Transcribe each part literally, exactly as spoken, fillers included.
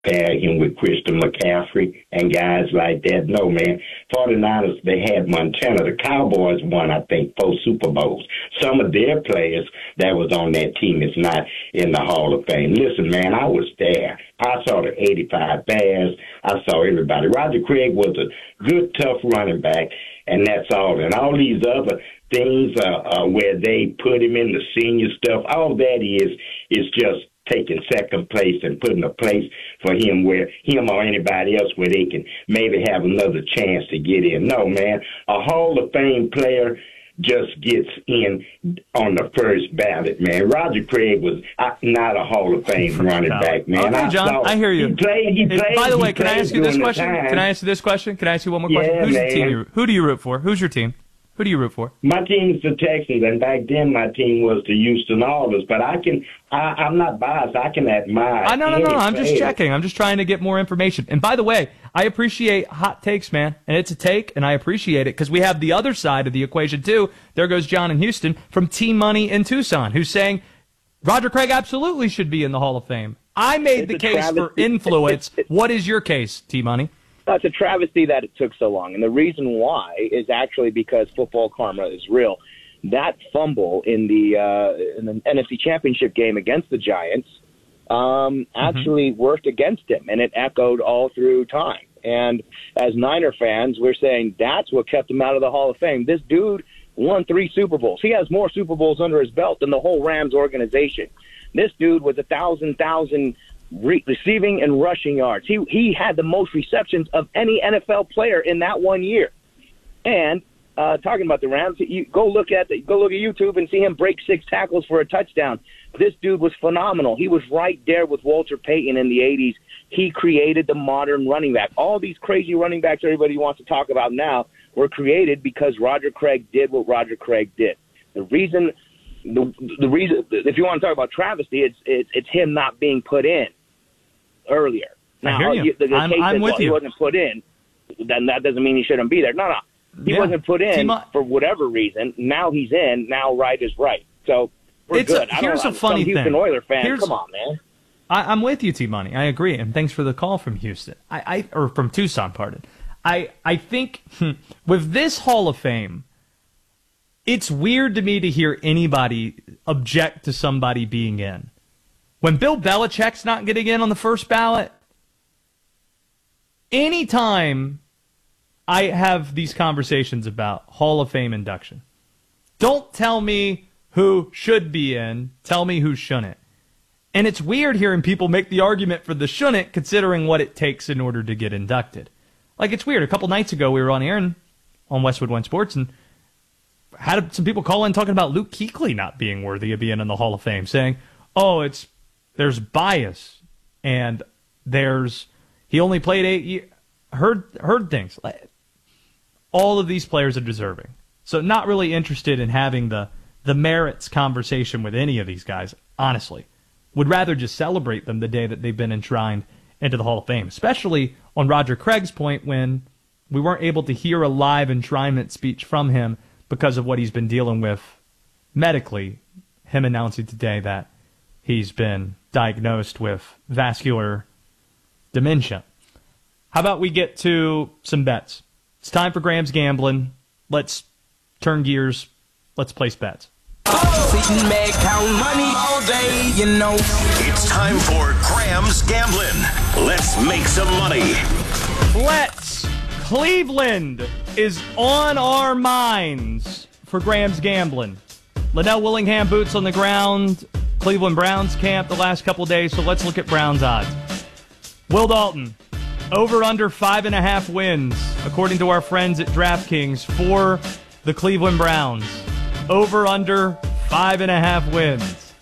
pair him with Christian McCaffrey and guys like that. No, man. 49ers, they had Montana. The Cowboys won, I think, four Super Bowls. Some of their players that was on that team is not in the Hall of Fame. Listen, man, I was there. I saw the eighty-five Bears. I saw everybody. Roger Craig was a good, tough running back, and that's all. And all these other things uh, uh, where they put him in the senior stuff, all that is is just taking second place and putting a place for him where him or anybody else where they can maybe have another chance to get in. No, man, a Hall of Fame player just gets in on the first ballot, man. Roger Craig was not a Hall of Fame running back, man. Okay, John, I, I hear you. He played, he played, By the way, can I played ask you this during the question? time. Can I ask you this question? Can I ask you one more question? Yeah, Who's man. the team you, who do you root for? Who's your team? Who do you root for? My team's the Texans, and back then my team was the Houston Oilers. But I can, I, I'm not biased. I can admire. I no, no, no, no. I'm just player. checking. I'm just trying to get more information. And by the way, I appreciate hot takes, man. And it's a take, and I appreciate it because we have the other side of the equation too. There goes John in Houston from Team Money in Tucson, who's saying Roger Craig absolutely should be in the Hall of Fame. I made It's the a case travesty. for influence. It's- it's- What is your case, Team Money? Uh, It's a travesty that it took so long. And the reason why is actually because football karma is real. That fumble in the uh, in the N F C Championship game against the Giants um, actually mm-hmm. worked against him, and it echoed all through time. And as Niner fans, we're saying that's what kept him out of the Hall of Fame. This dude won three Super Bowls. He has more Super Bowls under his belt than the whole Rams organization. This dude was a thousand, thousand re- receiving and rushing yards. He he had the most receptions of any N F L player in that one year. And uh, talking about the Rams, you go look at the, go look at YouTube and see him break six tackles for a touchdown. This dude was phenomenal. He was right there with Walter Payton in the eighties. He created the modern running back. All these crazy running backs everybody wants to talk about now were created because Roger Craig did what Roger Craig did. The reason, the, the reason, if you want to talk about travesty, it's it's, it's him not being put in earlier. Now, I hear you. the, the I'm, case I'm is, with well, you. he wasn't put in, then that doesn't mean he shouldn't be there. No, no. He Yeah. wasn't put in Team- for whatever reason. Now he's in. Now right is right. So we're It's a- good. I don't here's know. a funny Some Houston thing. Oiler fan, Here's- come on, man. I, I'm with you, T Money. I agree, and thanks for the call from Houston. I, I or from Tucson, pardon. I I think hmm, with this Hall of Fame, it's weird to me to hear anybody object to somebody being in. When Bill Belichick's not getting in on the first ballot, anytime I have these conversations about Hall of Fame induction, don't tell me who should be in, tell me who shouldn't. And it's weird hearing people make the argument for the shouldn't, considering what it takes in order to get inducted. Like, it's weird. A couple nights ago, we were on air and, on Westwood One Sports, and had some people call in talking about Luke Kuechly not being worthy of being in the Hall of Fame, saying, oh, it's there's bias, and there's he only played eight years. Heard, heard things. All of these players are deserving. So not really interested in having the, the merits conversation with any of these guys, honestly. Would rather just celebrate them the day that they've been enshrined into the Hall of Fame, especially on Roger Craig's point when we weren't able to hear a live enshrinement speech from him because of what he's been dealing with medically, him announcing today that he's been diagnosed with vascular dementia. How about we get to some bets? It's time for Graham's Gambling. Let's turn gears. Let's place bets. Sitting back, count money all day, you know. It's time for Graham's Gambling. Let's make some money. Let's. Cleveland is on our minds for Graham's Gambling. Linnell Willingham boots on the ground. Cleveland Browns camp the last couple days, so let's look at Browns odds. Will Dalton, over under five and a half wins, according to our friends at DraftKings, for the Cleveland Browns. Over under five and a half wins.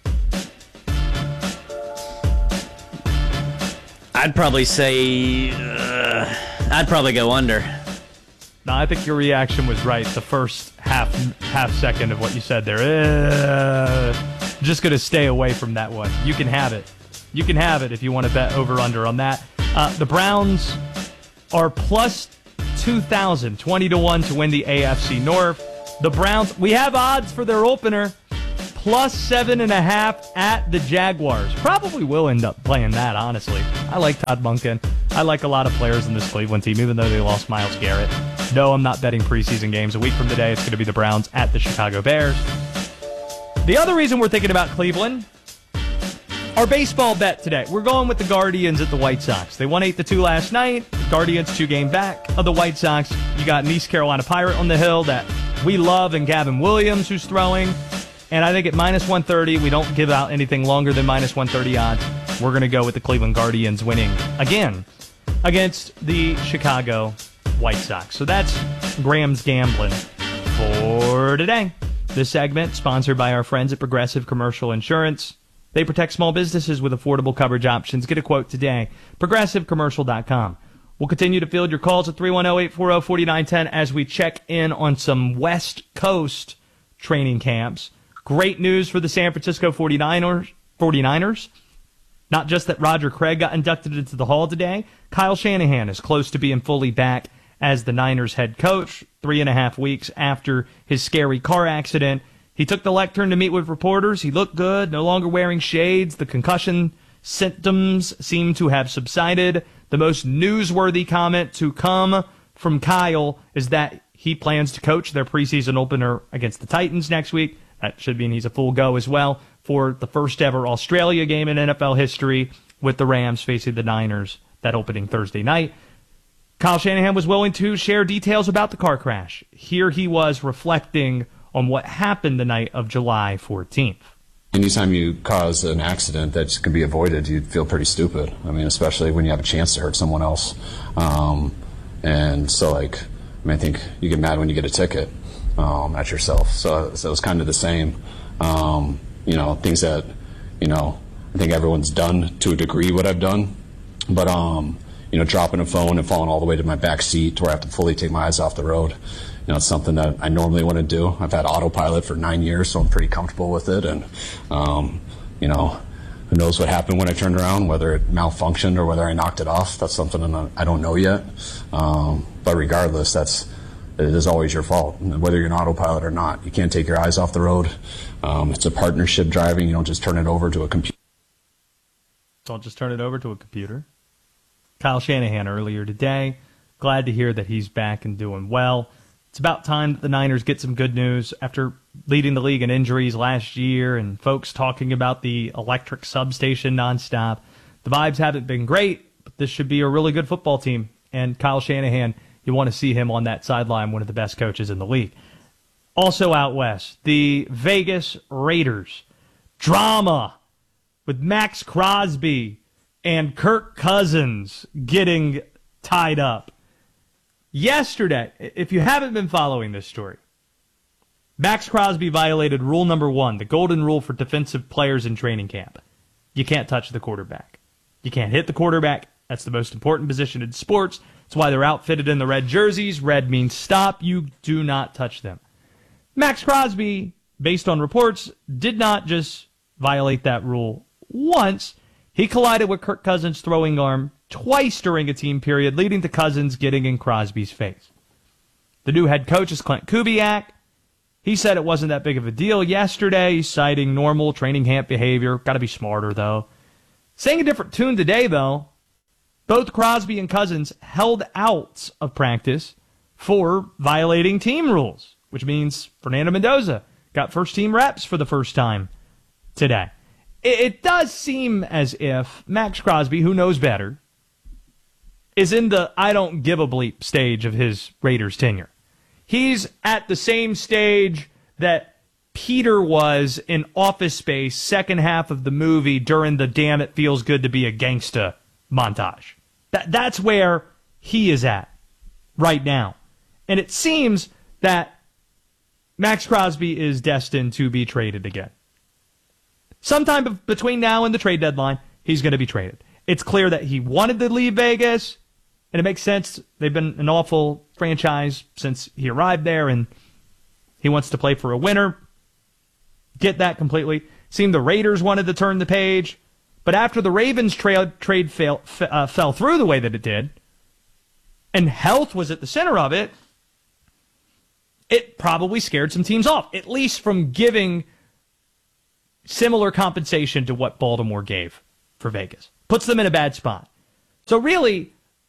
I'd probably say, uh, I'd probably go under. No, I think your reaction was right. The first half half second of what you said there. Uh, just going to stay away from that one. You can have it. You can have it if you want to bet over under on that. Uh, the Browns are plus two thousand, twenty to one to win the A F C North. The Browns, we have odds for their opener, plus seven and a half at the Jaguars. Probably will end up playing that, honestly. I like Todd Monken. I like a lot of players in this Cleveland team, even though they lost Myles Garrett. No, I'm not betting preseason games. A week from today, it's going to be the Browns at the Chicago Bears. The other reason we're thinking about Cleveland, our baseball bet today. We're going with the Guardians at the White Sox. They won eight to two last night. Guardians two game back of the White Sox. You got an East Carolina Pirate on the hill that we love, and Gavin Williams who's throwing. And I think at minus one thirty, we don't give out anything longer than minus one thirty odds. We're going to go with the Cleveland Guardians winning again against the Chicago White Sox. So that's Graham's Gambling for today. This segment sponsored by our friends at Progressive Commercial Insurance. They protect small businesses with affordable coverage options. Get a quote today. progressive commercial dot com. We'll continue to field your calls at three one zero, eight four zero, four nine one zero as we check in on some West Coast training camps. Great news for the San Francisco forty-niners. forty-niners. Not just that Roger Craig got inducted into the Hall today. Kyle Shanahan is close to being fully back as the Niners head coach, three and a half weeks after his scary car accident. He took the lectern to meet with reporters. He looked good, no longer wearing shades. The concussion symptoms seem to have subsided. The most newsworthy comment to come from Kyle is that he plans to coach their preseason opener against the Titans next week. That should mean he's a full go as well for the first ever Australia game in N F L history with the Rams facing the Niners that opening Thursday night. Kyle Shanahan was willing to share details about the car crash. Here he was reflecting on what happened the night of July fourteenth. Anytime you cause an accident that can be avoided, you'd feel pretty stupid. I mean, especially when you have a chance to hurt someone else. Um, and so, like, I mean, I think you get mad when you get a ticket um, at yourself. So, so it was kind of the same. Um, you know, things that, you know, I think everyone's done to a degree what I've done. But, um, you know, dropping a phone and falling all the way to my back seat to where I have to fully take my eyes off the road. You know, it's something that I normally wouldn't do. I've had autopilot for nine years, so I'm pretty comfortable with it. And, um, you know, who knows what happened when I turned around, whether it malfunctioned or whether I knocked it off. That's something I don't know yet. Um, but regardless, that's it is always your fault, whether you're an autopilot or not. You can't take your eyes off the road. Um, it's a partnership driving. You don't just turn it over to a computer. Don't just turn it over to a computer. Kyle Shanahan earlier today. Glad to hear that he's back and doing well. It's about time that the Niners get some good news after leading the league in injuries last year and folks talking about the electric substation nonstop. The vibes haven't been great, but this should be a really good football team. And Kyle Shanahan, you want to see him on that sideline, one of the best coaches in the league. Also out west, the Vegas Raiders. Drama with Max Crosby and Kirk Cousins getting tied up. Yesterday, if you haven't been following this story, Max Crosby violated rule number one, the golden rule for defensive players in training camp. You can't touch the quarterback. You can't hit the quarterback. That's the most important position in sports. That's why they're outfitted in the red jerseys. Red means stop. You do not touch them. Max Crosby, based on reports, did not just violate that rule once. He collided with Kirk Cousins' throwing arm twice during a team period, leading to Cousins getting in Crosby's face. The new head coach is Clint Kubiak. He said it wasn't that big of a deal yesterday, citing normal training camp behavior. Got to be smarter, though. Saying a different tune today, though. Both Crosby and Cousins held out of practice for violating team rules, which means Fernando Mendoza got first-team reps for the first time today. It, it does seem as if Max Crosby, who knows better, is in the I don't give a bleep stage of his Raiders tenure. He's at the same stage that Peter was in Office Space, second half of the movie, during the damn it feels good to be a gangsta montage. That That's where he is at right now. And it seems that Max Crosby is destined to be traded again. Sometime between now and the trade deadline, he's going to be traded. It's clear that he wanted to leave Vegas, and it makes sense. They've been an awful franchise since he arrived there, and he wants to play for a winner. Get that completely. Seemed the Raiders wanted to turn the page, but after the Ravens tra- trade fail, f- uh, fell through the way that it did, and health was at the center of it, it probably scared some teams off, at least from giving similar compensation to what Baltimore gave for Vegas. Puts them in a bad spot. So really,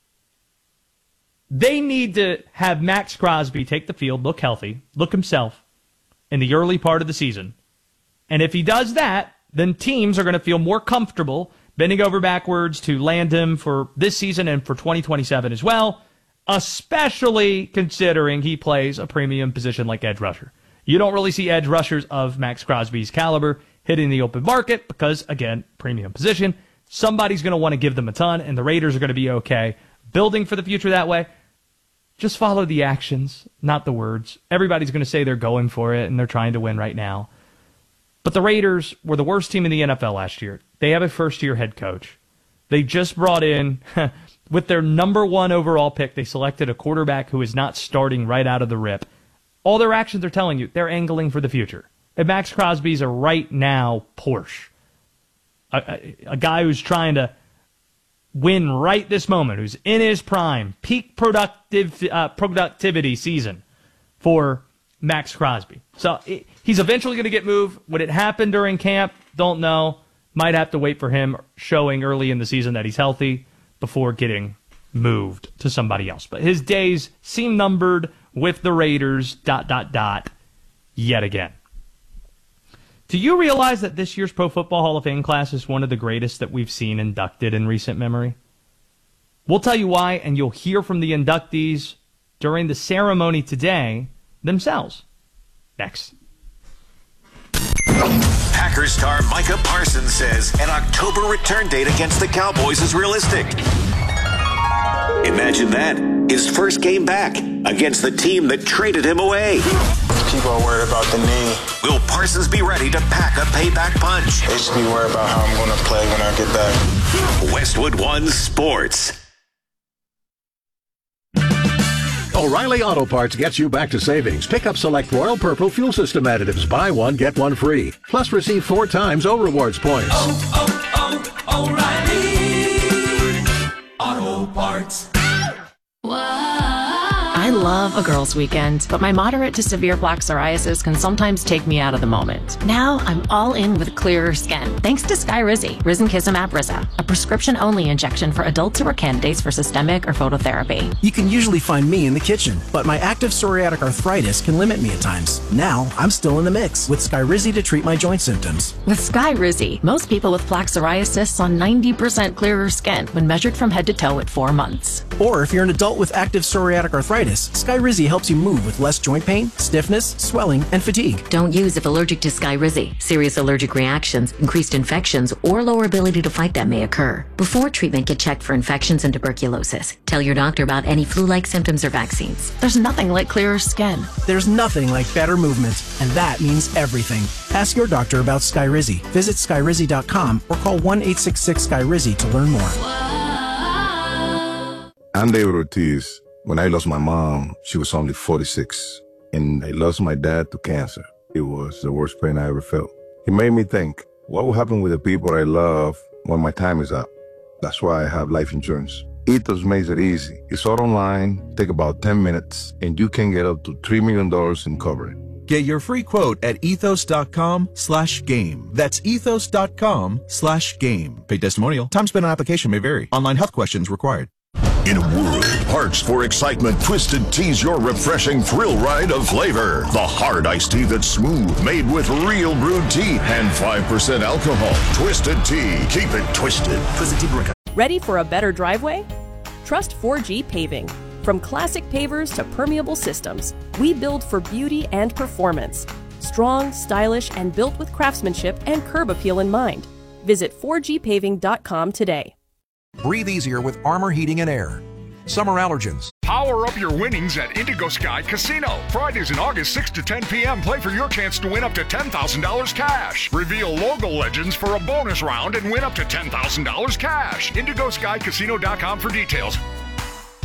they need to have Max Crosby take the field, look healthy, look himself in the early part of the season. And if he does that, then teams are going to feel more comfortable bending over backwards to land him for this season and for twenty twenty-seven as well, especially considering he plays a premium position like edge rusher. You don't really see edge rushers of Max Crosby's caliber hitting the open market because, again, premium position. Somebody's going to want to give them a ton, and the Raiders are going to be okay building for the future that way. Just follow the actions, not the words. Everybody's going to say they're going for it and they're trying to win right now. But the Raiders were the worst team in the N F L last year. They have a first-year head coach. They just brought in, with their number one overall pick, they selected a quarterback who is not starting right out of the rip. All their actions are telling you they're angling for the future. And Max Crosby's a right now Porsche. A, a, a guy who's trying to win right this moment, who's in his prime, peak productive uh, productivity season for Max Crosby. So it, he's eventually going to get moved. Would it happen during camp? Don't know. Might have to wait for him showing early in the season that he's healthy before getting moved to somebody else. But his days seem numbered with the Raiders, dot, dot, dot, yet again. Do you realize that this year's Pro Football Hall of Fame class is one of the greatest that we've seen inducted in recent memory? We'll tell you why, and you'll hear from the inductees during the ceremony today themselves. Next. Packers star Micah Parsons says an October return date against the Cowboys is realistic. Imagine that, his first game back against the team that traded him away. People are worried about the knee. Will Parsons be ready to pack a payback punch? They should be worried about how I'm going to play when I get back. Westwood One Sports. O'Reilly Auto Parts gets you back to savings. Pick up select Royal Purple fuel system additives. Buy one, get one free. Plus receive four times O Rewards points. Oh, oh, oh, O'Reilly Auto Parts. I love a girls' weekend, but my moderate to severe plaque psoriasis can sometimes take me out of the moment. Now I'm all in with clearer skin, thanks to Skyrizi, Risankizumab Riza, a prescription-only injection for adults who are candidates for systemic or phototherapy. You can usually find me in the kitchen, but my active psoriatic arthritis can limit me at times. Now I'm still in the mix with Skyrizi to treat my joint symptoms. With Skyrizi, most people with plaque psoriasis saw ninety percent clearer skin when measured from head to toe at four months. Or if you're an adult with active psoriatic arthritis, Skyrizi helps you move with less joint pain, stiffness, swelling, and fatigue. Don't use if allergic to Skyrizi. Serious allergic reactions, increased infections, or lower ability to fight them may occur. Before treatment, get checked for infections and tuberculosis. Tell your doctor about any flu-like symptoms or vaccines. There's nothing like clearer skin. There's nothing like better movement, and that means everything. Ask your doctor about Skyrizi. Visit Skyrizi dot com or call one eight six six Skyrizi to learn more. I'm David Ortiz. When I lost my mom, she was only forty-six, and I lost my dad to cancer. It was the worst pain I ever felt. It made me think, what will happen with the people I love when my time is up? That's why I have life insurance. Ethos makes it easy. It's all online, take about ten minutes, and you can get up to three million dollars in coverage. Get your free quote at ethos.com slash game. That's ethos.com slash game. Paid testimonial. Time spent on application may vary. Online health questions required. In a world parched for excitement, Twisted Tea's your refreshing thrill ride of flavor. The hard iced tea that's smooth, made with real brewed tea and five percent alcohol. Twisted Tea. Keep it twisted. Twisted Tea Brick. Ready for a better driveway? Trust four G Paving. From classic pavers to permeable systems, we build for beauty and performance. Strong, stylish, and built with craftsmanship and curb appeal in mind. Visit four G paving dot com today. Breathe easier with Armor Heating and Air. Summer allergens. Power up your winnings at Indigo Sky Casino. Fridays in August, six to ten p.m. Play for your chance to win up to ten thousand dollars cash. Reveal logo legends for a bonus round and win up to ten thousand dollars cash. Indigo Sky Casino dot com for details.